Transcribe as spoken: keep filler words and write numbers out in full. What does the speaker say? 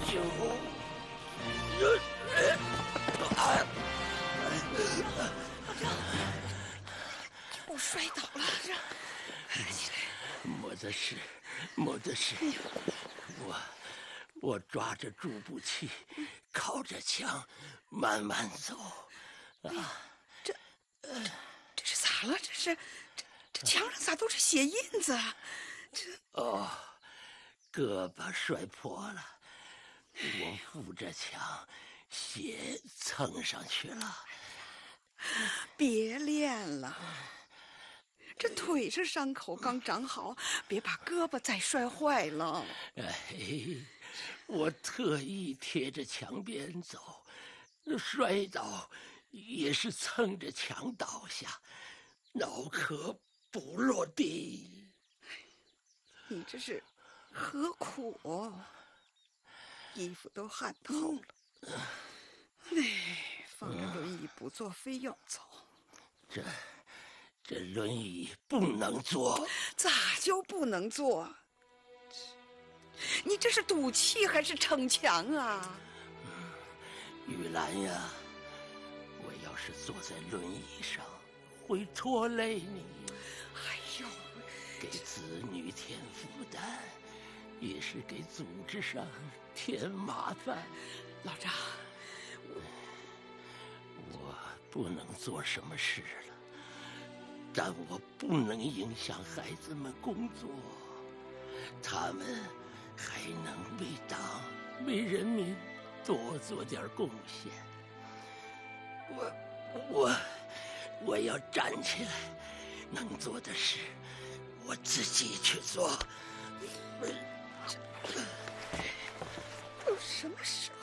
九， 又摔倒了，这起来。 没得事，没得事。我我抓着助步器，靠着墙，慢慢走。啊， 这这这是咋了？这是这这墙上咋都是血印子？这哦，胳膊摔破了，我扶着墙，血蹭上去了。 别练了，这腿上伤口刚长好，别把胳膊再摔坏了。 哎，我特意贴着墙边走，摔倒也是蹭着墙倒下，脑壳不落地。 你这是何苦？衣服都汗透了。哎，放着轮椅不坐，非要走。 这这轮椅不能坐。 咋就不能坐？你这是赌气还是逞强啊？ 玉兰呀，我要是坐在轮椅上，会拖累你。 哎呦， 给子女添负担，也是给组织上添麻烦。 老张， 我不能做什么事了，但我不能影响孩子们工作，他们还能为党、为人民多做点贡献。我我我要站起来，能做的事我自己去做。 都什么时候